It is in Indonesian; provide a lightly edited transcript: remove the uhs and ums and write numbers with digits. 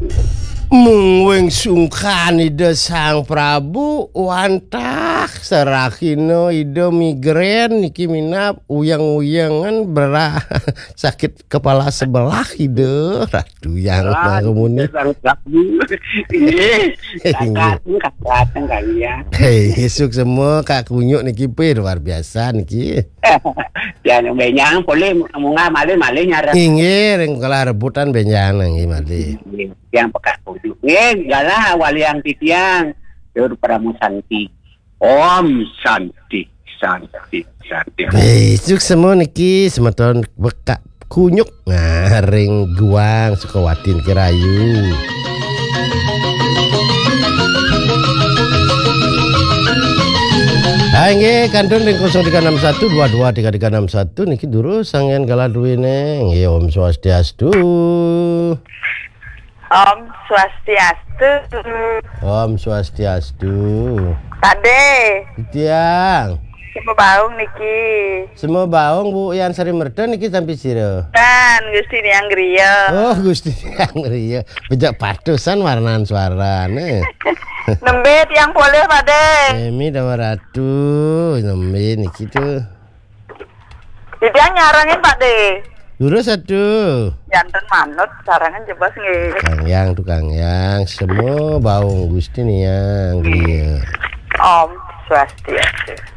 Mung sungkan ide Sang Prabu wantah sarakino ide migrain niki minap uyang-uyangan sakit kepala sebelah ide ratu yang kemudian Sang Prabu. Kakak kalian. hei isuk semua kak kunyuk niki luar biasa niki Yang benyang boleh munga malih nyara. ingin kalau rebutan benyang nang mali Yang pekat kudu. Galah wali yang titiang. Dur Pramu Santi. Om Santi. besok semua niki semeton bekak kunyuk ngaring guang Sukawatin Kirayu. Nggih kantun ring 0361223361 niki duru sangen kala duwene nggih Om Swastiastu. Om Swastiastu. Om Swastiastu. Tade. Tiang. Semua baung niki. Semua baung Bu yang sari merda niki sampai sira. Kan Gusti yang griya. Oh Gusti yang griya. Bejak patusan warnan suarane. Nembe yang boleh Pade. Emi dawa ratu nembe niki tuh. Tidak nyarangin Pade. Duru satu. Jantan manut sarangan jebas nggih. Tukang yang semua baung Gusti nih yang griya. Om Swastiastu.